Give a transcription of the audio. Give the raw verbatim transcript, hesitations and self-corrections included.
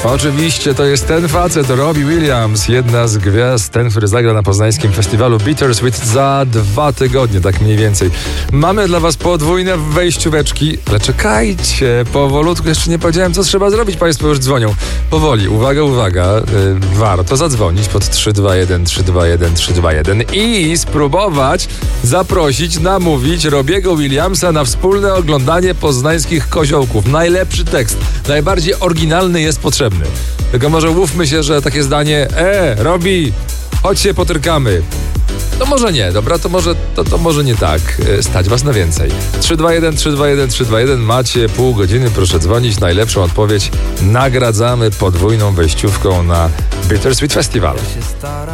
Oczywiście to jest ten facet, Robbie Williams, jedna z gwiazd, ten, który zagra na poznańskim festiwalu Bittersweet za dwa tygodnie, tak mniej więcej. Mamy dla was podwójne wejścióweczki, ale czekajcie, powolutku, jeszcze nie powiedziałem, co trzeba zrobić, państwo już dzwonią. Powoli, uwaga, uwaga, yy, warto zadzwonić pod trzy dwa jeden trzy dwa jeden trzy dwa jeden i spróbować zaprosić, namówić Robiego Williamsa na wspólne oglądanie poznańskich koziołków. Najlepszy tekst, najbardziej oryginalny jest potrzebny. Tylko może mówmy się, że takie zdanie: E, Robi, chodź się potyrkamy. To może nie, dobra, to może, to, to może nie tak. Stać was na więcej. trzy dwa jeden trzy dwa jeden trzy dwa jeden, macie pół godziny, proszę dzwonić. Najlepszą odpowiedź nagradzamy podwójną wejściówką na Bittersweet Festival.